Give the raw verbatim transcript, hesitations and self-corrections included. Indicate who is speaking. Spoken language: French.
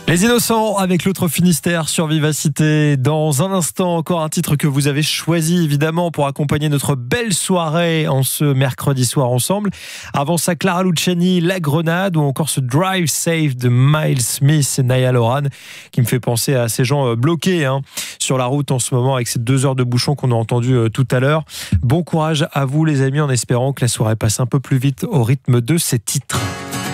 Speaker 1: Les Innocents avec l'autre Finistère sur Vivacité. Dans un instant, encore un titre que vous avez choisi évidemment pour accompagner notre belle soirée en ce mercredi soir ensemble. Avant ça, Clara Luciani, La Grenade, ou encore ce Drive Safe de Miles Smith et Niall Horan qui me fait penser à ces gens bloqués hein, sur la route en ce moment avec ces deux heures de bouchons qu'on a entendu tout à l'heure. Bon courage à vous les amis en espérant que la soirée passe un peu plus vite au rythme de ces titres.